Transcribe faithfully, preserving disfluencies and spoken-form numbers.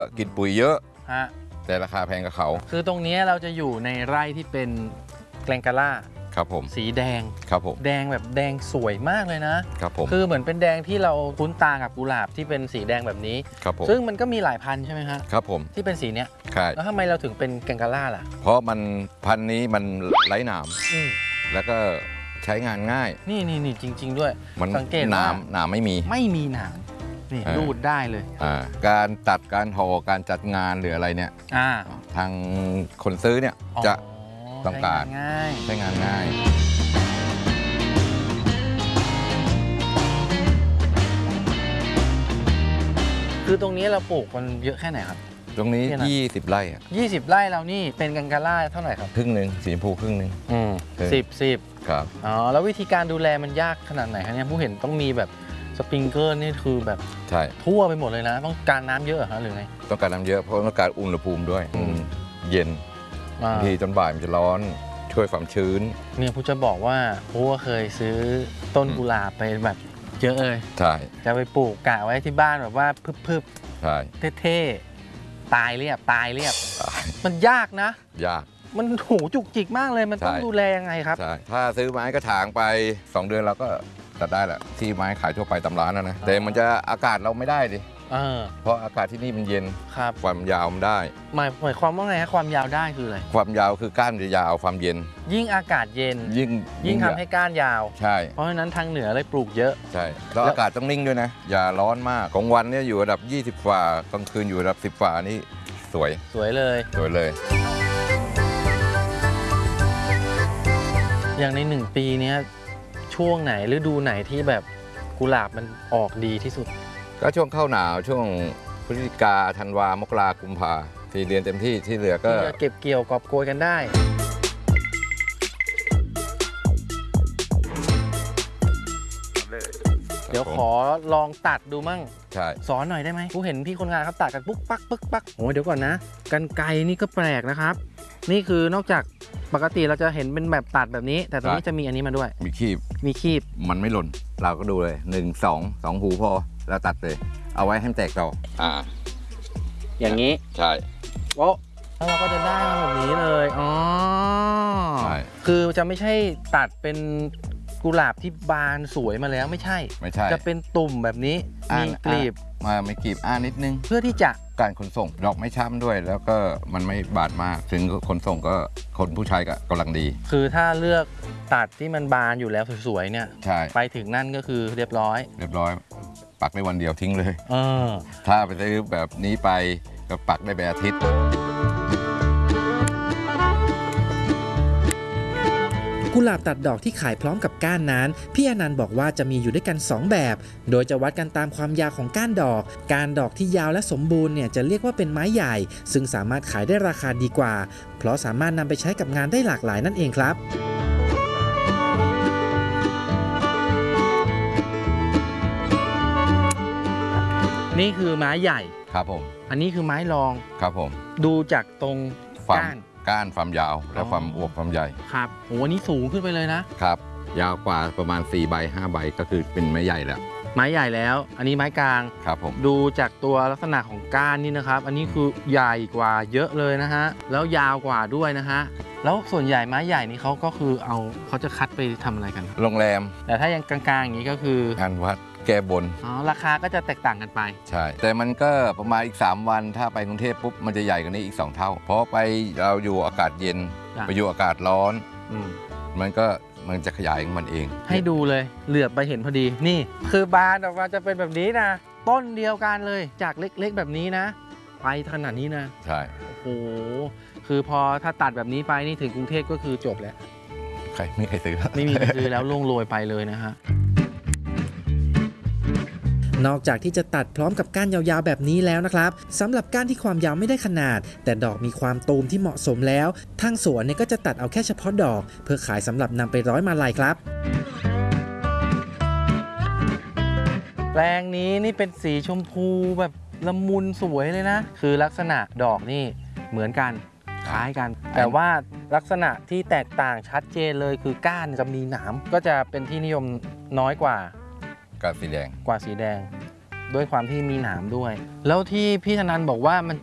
กินปุ๋ยเยอะฮะแต่ราคาแพงกับเขาคือตรงนี้เราจะอยู่ในไร่ที่เป็นแกลงกาล่าครับผมสีแดงครับผมแดงแบบแดงสวยมากเลยนะครับผมคือเหมือนเป็นแดงที่เราคุ้นตากับกุหลาบที่เป็นสีแดงแบบนี้ครับผมซึ่งมันก็มีหลายพันธุ์ใช่ไหมฮะครับผมที่เป็นสีเนี้ยใช่แล้วทำไมเราถึงเป็นแกลงกาล่าล่ะเพราะมันพันธุ์นี้มันไร้หนามแล้วก็ใช้งานง่ายนี่นี่นี่จริง ๆด้วยมันสังเกตหนาว่มหนามไม่มีไม่มีหนามนี่รูดได้เลยการตัดการห่อการจัดงานหรืออะไรเนี่ยทางคนซื้อเนี่ยจะต้องการใช้งานง่ายคือตรงนี้เราปลูกมันเยอะแค่ไหนครับตรงนี้ยี่สิบไร่อ่ะยี่สิบไร่เรานี่เป็นแกลงกาล่าเท่าไหร่ครับครึ่งหนึ่งสีชมพูครึ่งหนึ่งอืมสิบสิบครับอ๋อแล้ววิธีการดูแลมันยากขนาดไหนครับเนี่ยผู้เห็นต้องมีแบบสปริงเกอร์นี่คือแบบใช่ทั่วไปหมดเลยนะต้องการน้ำเยอะฮะหรือไงต้องการน้ำเยอะเพราะต้องการอุณหภูมิด้วยเย็นบางทีจนบ่ายมันจะร้อนช่วยความชื้นเนี่ยผู้จะบอกว่าผู้เคยซื้อต้นกุหลาบไปแบบเยอะเลยใช่จะไปปลูกกะไว้ที่บ้านแบบว่าพึบๆใช่เท่ๆตายเรียบตายเรียบมันยากนะยากมันโหจุกจิกมากเลยมันต้องดูแลยังไงครับใช่ถ้าซื้อไม้กระถางไปสองเดือนเราก็ตัดได้แหละที่ไม้ขายทั่วไปตามร้านนะนะแต่มันจะอากาศเราไม่ได้ดิเพราะอากาศที่นี่มันเย็นความยาวมันได้หมายหมายความว่าไงฮะความยาวได้คืออะไรความยาวคือก้านจะยาวความเย็นยิ่งอากาศเย็นยิ่งยิ่งทำให้ก้านยาวใช่เพราะฉะนั้นทางเหนือเลยปลูกเยอะใช่แล้วอากาศต้องนิ่งด้วยนะอย่าร้อนมากกลางวันเนี่ยอยู่ระดับยี่สิบฝ่ากลางคืนอยู่ระดับสิบฝ่านี่สวยสวยเลยสวยเลยอย่างในหนึ่งปีนี้ช่วงไหนฤดูไหนที่แบบกุหลาบมันออกดีที่สุดก็ช่วงเข้าหนาวช่วงพฤศจิกาธันวามกรากุมภาสี่เดือนเต็มที่ที่เหลือก็เก็บเกี่ยวกอบโกยกันได้เดี๋ยวขอลองตัดดูมั่งใช่สอนหน่อยได้ไหมผู้เห็นพี่คนงานเขาตัดกันปุ๊กปักปึ๊กปักโอ้เดี๋ยวก่อนนะกันไกรนี่ก็แปลกนะครับนี่คือนอกจากปกติเราจะเห็นเป็นแบบตัดแบบนี้แต่ตรงนี้จะมีอันนี้มาด้วยมีคีบมีคีบมันไม่หล่นเราก็ดูเลยหนึ่งสองสองหูพอแล้วตัดเลยเอาไว้ให้มันแตกต่ออ่าอย่างนี้ใช่โอ้แล้วเราก็จะได้มาแบบนี้เลยอ๋อใช่คือจะไม่ใช่ตัดเป็นกุหลาบที่บานสวยมาแล้วไม่ใช่ไม่ใช่จะเป็นตุ่มแบบนี้มีกลีบมาไม่กลีบอ่านิดนึงเพื่อที่จะการขนส่งดอกไม่ช้ำด้วยแล้วก็มันไม่บาดมากถึงขนส่งก็คนผู้ชายก็กำลังดีคือถ้าเลือกตัดที่มันบานอยู่แล้วสวยๆเนี่ยใช่ไปถึงนั่นก็คือเรียบร้อยเรียบร้อยปักได้วันเดียวทิ้งเลยเออถ้าไปซื้อแบบนี้ไปก็ปักได้เป็นอาทิตย์กุหลาบตัดดอกที่ขายพร้อมกับก้านนั้นพี่อนันต์บอกว่าจะมีอยู่ด้วยกันสองแบบโดยจะวัดกันตามความยาวของก้านดอกก้านดอกที่ยาวและสมบูรณ์เนี่ยจะเรียกว่าเป็นไม้ใหญ่ซึ่งสามารถขายได้ราคาดีกว่าเพราะสามารถนำไปใช้กับงานได้หลากหลายนั่นเองครับนี่คือไม้ใหญ่ครับผมอันนี้คือไม้รองครับผมดูจากตรงก้านก้านความยาวและความอวบความใหญ่ครับโอ้นี่สูงขึ้นไปเลยนะครับยาวกว่าประมาณสี่ใบห้าใบก็คือเป็นไม้ใหญ่แล้วไม้ใหญ่แล้วอันนี้ไม้กลางครับผมดูจากตัวลักษณะของก้านนี่นะครับอันนี้คือใหญ่กว่าเยอะเลยนะฮะแล้วยาวกว่าด้วยนะฮะแล้วส่วนใหญ่ไม้ใหญ่นี่เขาก็คือเอาเขาจะคัดไปทำอะไรกันโรงแรมแต่ถ้ายังกลางๆอย่างนี้ก็คืองานวัดแก้บนอ๋อราคาก็จะแตกต่างกันไปใช่แต่มันก็ประมาณอีกสามวันถ้าไปกรุงเทพปุ๊บมันจะใหญ่กว่านี้อีกสองเท่าเพราะไปเราอยู่อากาศเย็นไปอยู่อากาศร้อนมันก็มันจะขยายของมันเองให้ดูเลยเหลือบไปเห็นพอดีนี่คือบานออกมาจะเป็นแบบนี้นะต้นเดียวกันเลยจากเล็กๆแบบนี้นะไปขนาดนี้นะใช่โอ้โหคือพอถ้าตัดแบบนี้ไปนี่ถึงกรุงเทพก็คือจบแล้วใครไม่ใครซื้อไม่มีใครซื้อแล้วล่วงโรยไปเลยนะฮะนอกจากที่จะตัดพร้อมกับก้านยาวๆแบบนี้แล้วนะครับสำหรับก้านที่ความยาวไม่ได้ขนาดแต่ดอกมีความตูมที่เหมาะสมแล้วทางสวนเนี่ยก็จะตัดเอาแค่เฉพาะดอกเพื่อขายสำหรับนำไปร้อยมาลัยครับแปลงนี้นี่เป็นสีชมพูแบบละมุนสวยเลยนะคือลักษณะดอกนี่เหมือนกันคล้ายกันแต่ว่าลักษณะที่แตกต่างชัดเจนเลยคือก้านจะมีหนามก็จะเป็นที่นิยมน้อยกว่ากว่าสีแดงกว่าสีแดงด้วยความที่มีหนามด้วย แล้วที่พี่ธนันบอกว่ามัน